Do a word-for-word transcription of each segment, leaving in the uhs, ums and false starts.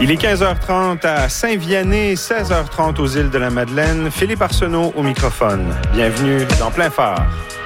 Il est quinze heures trente à Saint-Vianney, seize heures trente aux îles de la Madeleine. Philippe Arsenault au microphone. Bienvenue dans Plein Phare.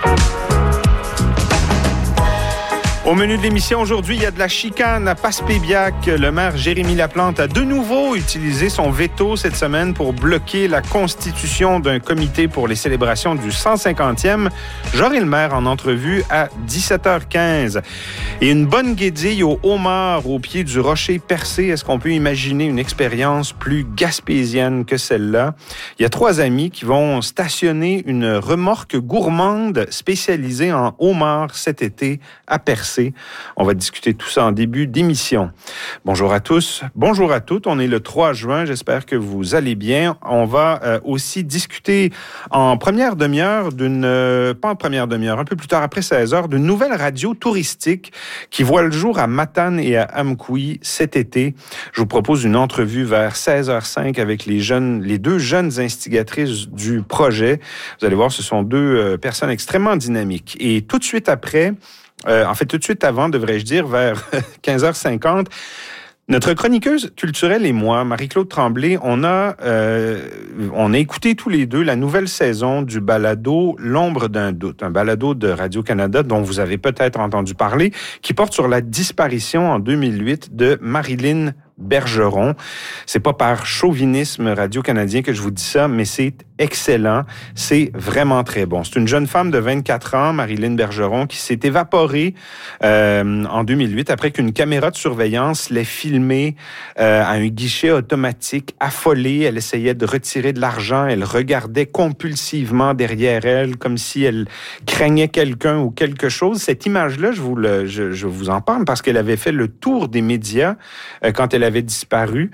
Au menu de l'émission aujourd'hui, il y a de la chicane à Passepébiac. Le maire Jérémy Laplante a de nouveau utilisé son veto cette semaine pour bloquer la constitution d'un comité pour les célébrations du cent cinquantième. J'aurai le maire en entrevue à dix-sept heures quinze. Et une bonne guédille au homard au pied du rocher percé. Est-ce qu'on peut imaginer une expérience plus gaspésienne que celle-là? Il y a trois amis qui vont stationner une remorque gourmande spécialisée en homard cet été à Percé. On va discuter tout ça en début d'émission. Bonjour à tous, bonjour à toutes. On est le trois juin, j'espère que vous allez bien. On va euh, aussi discuter en première demi-heure d'une... Euh, pas en première demi-heure, un peu plus tard, après seize heures, d'une nouvelle radio touristique qui voit le jour à Matane et à Amkoui cet été. Je vous propose une entrevue vers seize heures cinq avec les jeunes, les deux jeunes instigatrices du projet. Vous allez voir, ce sont deux euh, personnes extrêmement dynamiques. Et tout de suite après... Euh, en fait, tout de suite avant, devrais-je dire, vers quinze heures cinquante, notre chroniqueuse culturelle et moi, Marie-Claude Tremblay, on a, euh, on a écouté tous les deux la nouvelle saison du balado L'ombre d'un doute, un balado de Radio-Canada dont vous avez peut-être entendu parler, qui porte sur la disparition en deux mille huit de Marilyn Bergeron. C'est pas par chauvinisme radio-canadien que je vous dis ça, mais c'est excellent. C'est vraiment très bon. C'est une jeune femme de vingt-quatre ans, Marilyn Bergeron, qui s'est évaporée euh, en deux mille huit après qu'une caméra de surveillance l'ait filmée euh, à un guichet automatique, affolée. Elle essayait de retirer de l'argent. Elle regardait compulsivement derrière elle, comme si elle craignait quelqu'un ou quelque chose. Cette image-là, je vous, le, je, je vous en parle parce qu'elle avait fait le tour des médias euh, quand elle avait disparu.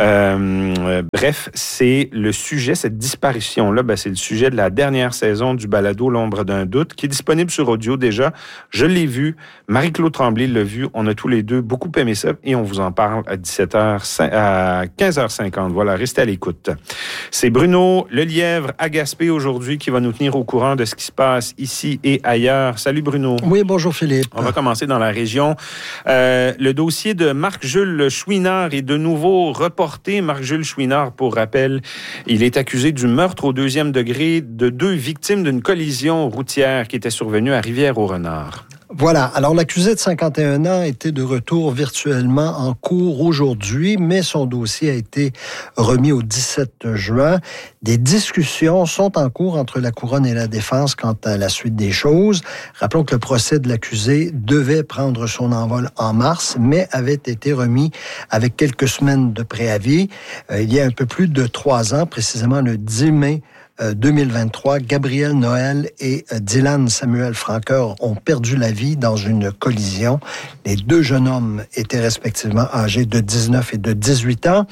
Euh, euh, bref, c'est le sujet, cette disparition-là, ben, c'est le sujet de la dernière saison du balado L'ombre d'un doute, qui est disponible sur audio déjà. Je l'ai vu, Marie-Claude Tremblay l'a vu, on a tous les deux beaucoup aimé ça et on vous en parle à dix-sept heures, à quinze heures cinquante. Voilà, restez à l'écoute. C'est Bruno Lelièvre à Gaspé aujourd'hui qui va nous tenir au courant de ce qui se passe ici et ailleurs. Salut Bruno. Oui, bonjour Philippe. On va commencer dans la région. Euh, le dossier de Marc-Jules Chouinard est de nouveau reporté. Marc-Jules Chouinard, pour rappel, il est accusé du meurtre au deuxième degré de deux victimes d'une collision routière qui était survenue à Rivière-au-Renard. Voilà. Alors, l'accusé de cinquante et un ans était de retour virtuellement en cours aujourd'hui, mais son dossier a été remis au dix-sept juin. Des discussions sont en cours entre la Couronne et la Défense quant à la suite des choses. Rappelons que le procès de l'accusé devait prendre son envol en mars, mais avait été remis avec quelques semaines de préavis. Euh, il y a un peu plus de trois ans, précisément le dix mai deux mille vingt-trois, Gabriel Noël et Dylan Samuel Franqueur ont perdu la vie dans une collision. Les deux jeunes hommes étaient respectivement âgés de dix-neuf et de dix-huit ans.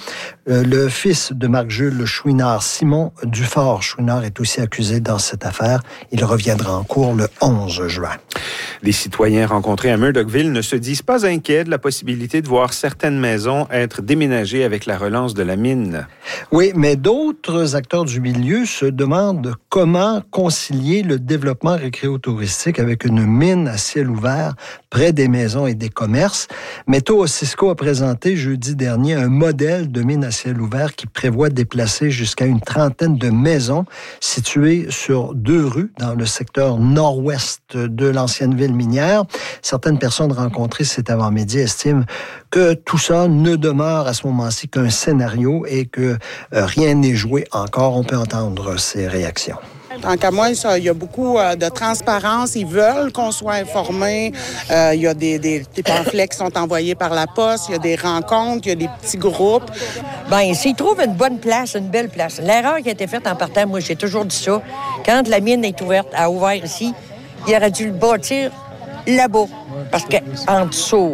Le fils de Marc-Jules Chouinard, Simon Dufort Chouinard, est aussi accusé dans cette affaire. Il reviendra en cours le onze juin. Les citoyens rencontrés à Murdochville ne se disent pas inquiets de la possibilité de voir certaines maisons être déménagées avec la relance de la mine. Oui, mais d'autres acteurs du milieu se demandent comment concilier le développement récréotouristique avec une mine à ciel ouvert près des maisons et des commerces. Météo-Cisco a présenté jeudi dernier un modèle de mine à ciel ouvert qui prévoit déplacer jusqu'à une trentaine de maisons situées sur deux rues dans le secteur nord-ouest de l'ancienne ville minière. Certaines personnes rencontrées cet avant-midi estiment que tout ça ne demeure à ce moment-ci qu'un scénario et que euh, rien n'est joué encore. On peut entendre ces réactions. Tant qu'à moi, ça, il y a beaucoup euh, de transparence. Ils veulent qu'on soit informés. Euh, il y a des, des, des pamphlets qui sont envoyés par la poste. Il y a des rencontres. Il y a des petits groupes. Bien, s'ils trouvent une bonne place, une belle place. L'erreur qui a été faite en partant, moi, j'ai toujours dit ça. Quand la mine est ouverte, a ouvert ici, il aurait dû le bâtir là-bas. Parce qu'en dessous,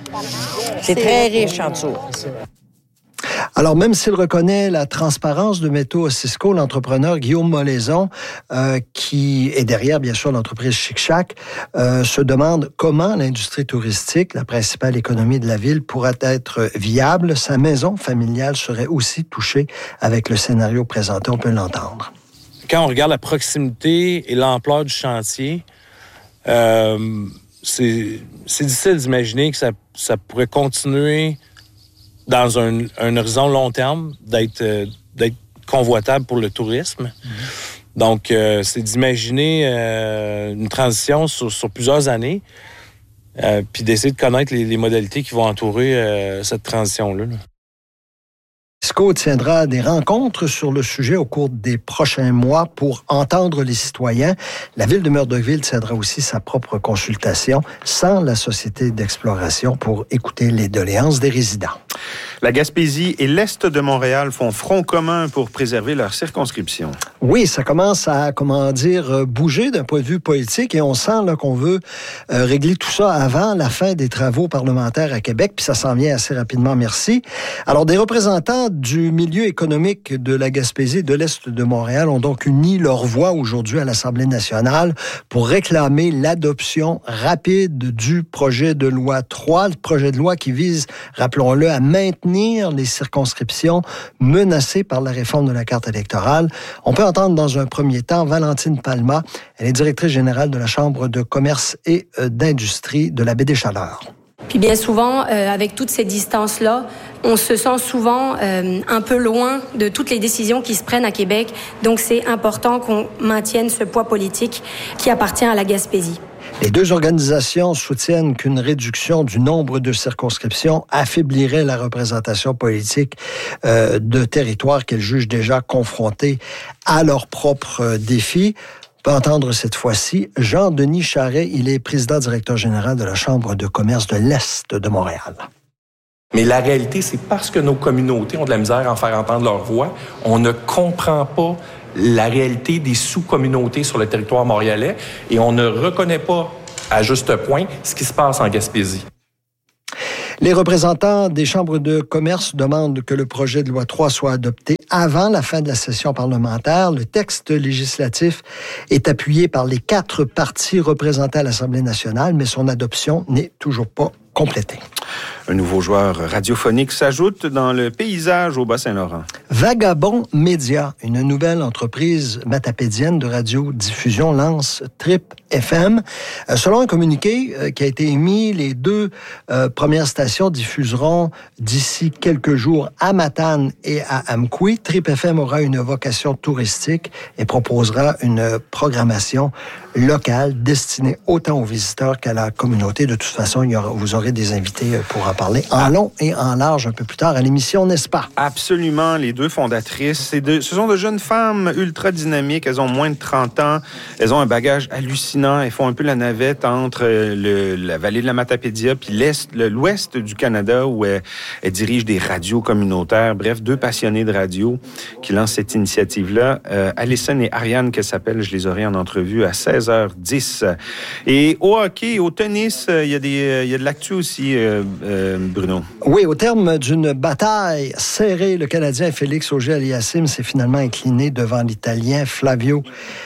c'est très riche en dessous. Alors, même s'il reconnaît la transparence de Météo-Cisco, l'entrepreneur Guillaume Molaison, euh, qui est derrière, bien sûr, l'entreprise Chic Chac, euh, se demande comment l'industrie touristique, la principale économie de la ville, pourrait être viable. Sa maison familiale serait aussi touchée avec le scénario présenté. On peut l'entendre. Quand on regarde la proximité et l'ampleur du chantier, euh, c'est, c'est difficile d'imaginer que ça, ça pourrait continuer dans un, un horizon long terme, d'être, euh, d'être convoitable pour le tourisme. Mm-hmm. Donc, euh, c'est d'imaginer euh, une transition sur, sur plusieurs années, euh, puis d'essayer de connaître les, les modalités qui vont entourer euh, cette transition-là. Là. L'I S C O tiendra des rencontres sur le sujet au cours des prochains mois pour entendre les citoyens. La ville de Murdochville tiendra aussi sa propre consultation sans la société d'exploration pour écouter les doléances des résidents. La Gaspésie et l'Est de Montréal font front commun pour préserver leur circonscription. Oui, ça commence à, comment dire, bouger d'un point de vue politique et on sent là, qu'on veut euh, régler tout ça avant la fin des travaux parlementaires à Québec, puis ça s'en vient assez rapidement, merci. Alors, des représentants du milieu économique de la Gaspésie et de l'Est de Montréal ont donc uni leur voix aujourd'hui à l'Assemblée nationale pour réclamer l'adoption rapide du projet de loi trois, le projet de loi qui vise, rappelons-le, à maintenir les circonscriptions menacées par la réforme de la carte électorale. On peut entendre dans un premier temps Valentine Palma, elle est directrice générale de la Chambre de commerce et d'industrie de la Baie des Chaleurs. Puis bien souvent, euh, avec toutes ces distances-là, on se sent souvent euh, un peu loin de toutes les décisions qui se prennent à Québec. Donc c'est important qu'on maintienne ce poids politique qui appartient à la Gaspésie. Les deux organisations soutiennent qu'une réduction du nombre de circonscriptions affaiblirait la représentation politique euh, de territoires qu'elles jugent déjà confrontés à leurs propres défis. On peut entendre cette fois-ci Jean-Denis Charret, il est président-directeur général de la Chambre de commerce de l'Est de Montréal. Mais la réalité, c'est parce que nos communautés ont de la misère à en faire entendre leur voix, on ne comprend pas la réalité des sous-communautés sur le territoire montréalais et on ne reconnaît pas, à juste point, ce qui se passe en Gaspésie. Les représentants des chambres de commerce demandent que le projet de loi trois soit adopté avant la fin de la session parlementaire. Le texte législatif est appuyé par les quatre partis représentés à l'Assemblée nationale, mais son adoption n'est toujours pas complétée. Un nouveau joueur radiophonique s'ajoute dans le paysage au Bas-Saint-Laurent. Vagabond Média, une nouvelle entreprise matapédienne de radiodiffusion, lance Trip F M. Euh, selon un communiqué euh, qui a été émis, les deux euh, premières stations diffuseront d'ici quelques jours à Matane et à Amqui. Trip F M aura une vocation touristique et proposera une programmation locale destinée autant aux visiteurs qu'à la communauté. De toute façon, il y aura, vous aurez des invités pour en parler en ah. long et en large un peu plus tard à l'émission, n'est-ce pas? Absolument. Les deux fondatrices, c'est de, ce sont de jeunes femmes ultra dynamiques. Elles ont moins de trente ans. Elles ont un bagage hallucinant. Elles font un peu la navette entre le, la vallée de la Matapédia puis l'est, le, l'ouest du Canada où elles, elles dirigent des radios communautaires. Bref, deux passionnés de radio qui lancent cette initiative-là. Euh, Alison et Ariane, qu'elles s'appellent, je les aurai en entrevue à seize heures dix. Et au hockey, au tennis, il y a, des, il y a de l'actu aussi, euh, euh, Bruno. Oui, au terme d'une bataille serrée, le Canadien Félix Auger-Aliassime s'est finalement incliné devant l'Italien Flavio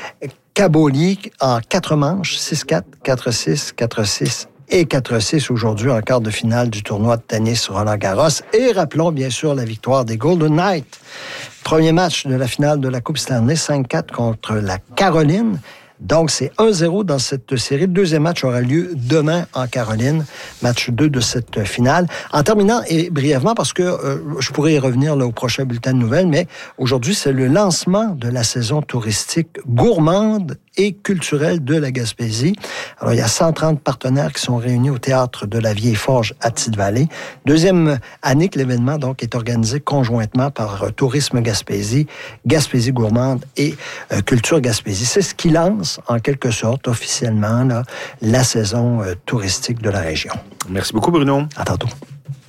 Caboli en quatre manches, six quatre, quatre six, quatre six et quatre six aujourd'hui en quart de finale du tournoi de tennis Roland-Garros. Et rappelons bien sûr la victoire des Golden Knights. Premier match de la finale de la Coupe Stanley, cinq quatre contre la Caroline. Donc, c'est un zéro dans cette série. Le deuxième match aura lieu demain en Caroline, match deux de cette finale. En terminant, et brièvement, parce que euh, je pourrais y revenir là, au prochain bulletin de nouvelles, mais aujourd'hui, c'est le lancement de la saison touristique gourmande et culturelle de la Gaspésie. Alors, il y a cent trente partenaires qui sont réunis au Théâtre de la Vieille Forge à Tite-Vallée. Deuxième année que l'événement donc, est organisé conjointement par euh, Tourisme Gaspésie, Gaspésie gourmande et euh, Culture Gaspésie. C'est ce qui lance, en quelque sorte, officiellement, là, la saison euh, touristique de la région. Merci beaucoup, Bruno. À tantôt.